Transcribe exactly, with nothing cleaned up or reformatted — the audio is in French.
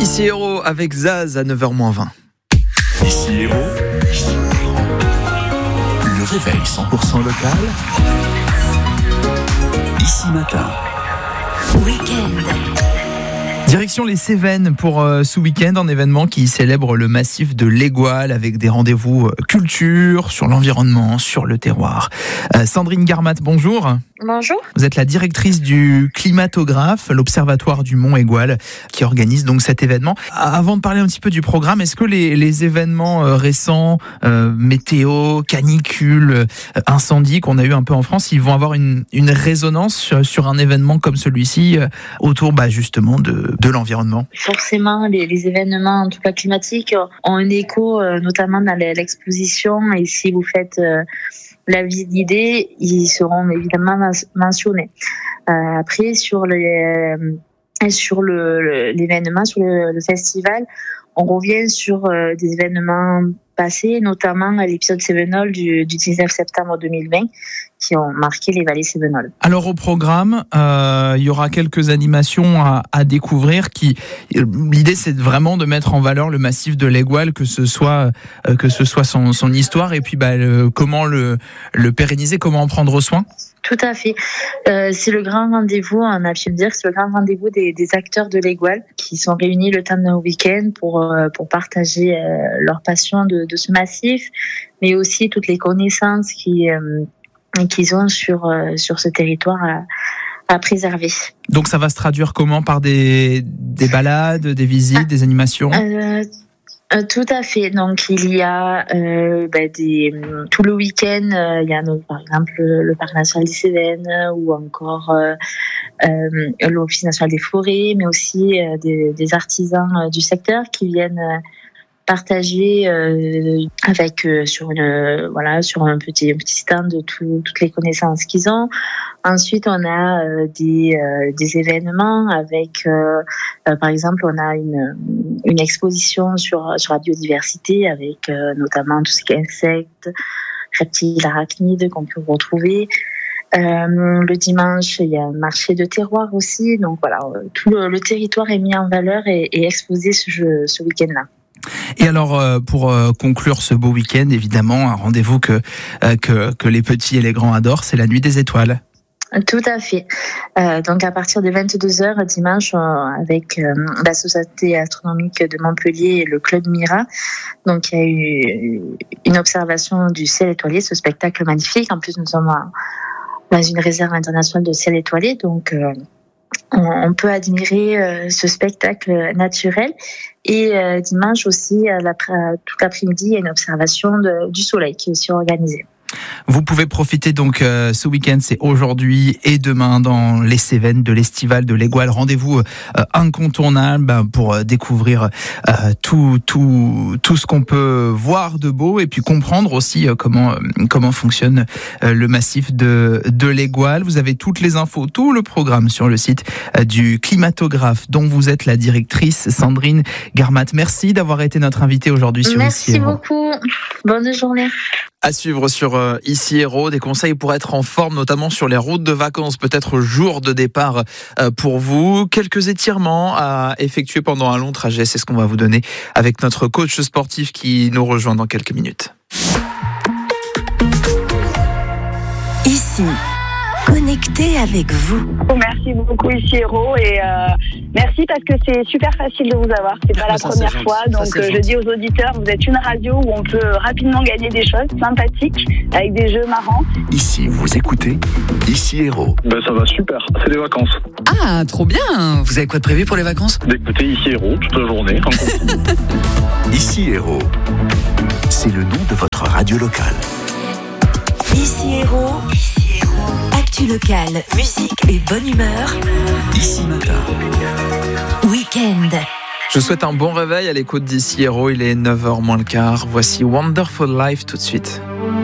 Ici Héros avec Zaz à neuf heures moins vingt. Ici Héros, le réveil cent pour cent local. Ici Matin. Week-end. Direction les Cévennes pour euh, ce week-end, un événement qui célèbre le massif de l'Égual avec des rendez-vous euh, culture, sur l'environnement, sur le terroir. Euh, Sandrine Garmat, bonjour. Bonjour. Vous êtes la directrice du Climatographe, l'Observatoire du Mont Égual, qui organise donc cet événement. Avant de parler un petit peu du programme, est-ce que les, les événements euh, récents, euh, météo, canicule, euh, incendie qu'on a eu un peu en France, ils vont avoir une, une résonance sur, sur un événement comme celui-ci euh, autour bah, justement de, de l'environnement? Forcément, les, les événements, en tout cas climatiques, ont un écho, euh, notamment dans l'exposition. Et si vous faites euh, la visite guidée, ils seront évidemment mentionnés. Euh, après, sur, les, euh, sur le, le, l'événement, sur le, le festival, on revient sur euh, des événements passés, notamment l'épisode Cévenol du, du dix-neuf septembre deux mille vingt, qui ont marqué les vallées cévenoles. Alors au programme, euh, il y aura quelques animations à, à découvrir. Qui, l'idée, c'est vraiment de mettre en valeur le massif de l'Égual, que ce soit euh, que ce soit son, son histoire et puis bah, le, comment le, le pérenniser, comment en prendre soin. Tout à fait. Euh, c'est le grand rendez-vous, on a pu le dire, c'est le grand rendez-vous des, des acteurs de l'Égual qui sont réunis le temps d'un week-end pour euh, pour partager euh, leur passion de, de ce massif, mais aussi toutes les connaissances qui euh, qu'ils ont sur euh, sur ce territoire à, à préserver. Donc ça va se traduire comment? Par des des balades, des visites, ah, des animations? euh, Euh, tout à fait. Donc il y a euh, bah, des tout le week-end, euh, il y a donc, par exemple le, le parc national des Cévennes ou encore euh, euh, l'Office national des forêts, mais aussi euh, des, des artisans euh, du secteur qui viennent euh, partager euh, avec euh, sur une euh, voilà sur un petit un petit stand de tout, toutes les connaissances qu'ils ont. Ensuite, on a euh, des euh, des événements avec euh, euh, par exemple, on a une une exposition sur sur la biodiversité avec euh, notamment tout ce qui est insectes, reptiles, arachnides qu'on peut retrouver. Euh, le dimanche, il y a un marché de terroir aussi. Donc voilà, tout le, le territoire est mis en valeur et, et exposé ce, ce week-end-là. Et alors, pour conclure ce beau week-end, évidemment, un rendez-vous que, que, que les petits et les grands adorent, c'est la Nuit des Étoiles. Tout à fait. Euh, donc à partir de vingt-deux heures dimanche, avec euh, la Société astronomique de Montpellier et le Club Mira, donc il y a eu une observation du ciel étoilé, ce spectacle magnifique. En plus, nous sommes dans une réserve internationale de ciel étoilé, donc euh, on peut admirer euh, ce spectacle naturel. Et euh, dimanche aussi, à toute l'après-midi, il y a une observation de, du soleil qui est aussi organisée. Vous pouvez profiter donc euh, ce week-end, c'est aujourd'hui et demain dans les Cévennes de l'Estival de l'Égual. Rendez-vous euh, incontournable ben, pour euh, découvrir euh, tout tout tout ce qu'on peut voir de beau et puis comprendre aussi euh, comment euh, comment fonctionne euh, le massif de de l'Égual. Vous avez toutes les infos, tout le programme sur le site euh, du Climatographe dont vous êtes la directrice, Sandrine Garmat. Merci d'avoir été notre invitée aujourd'hui sur Merci Ici Héros. beaucoup. Bonne journée. À suivre sur euh, Ici Héros, des conseils pour être en forme, notamment sur les routes de vacances, peut-être jour de départ euh, pour vous. Quelques étirements à effectuer pendant un long trajet, c'est ce qu'on va vous donner avec notre coach sportif qui nous rejoint dans quelques minutes. Ici, connecté avec vous. Merci beaucoup Ici Héros et euh, merci parce que c'est super facile de vous avoir. C'est pas ah, la ça, première fois, donc ça, euh, je dis aux auditeurs, vous êtes une radio où on peut rapidement gagner des choses sympathiques avec des jeux marrants. Ici, vous écoutez Ici Héros. Ben ça va super, c'est les vacances. Ah, trop bien. Vous avez quoi de prévu pour les vacances? D'écouter Ici Héros toute la journée. Ici Héros, c'est le nom de votre radio locale. Ici Héros. Actu locale, musique et bonne humeur. Ici Matin. Week-end. Je vous souhaite un bon réveil à l'écoute d'Ici Héros. Il est neuf heures moins le quart. Voici Wonderful Life tout de suite.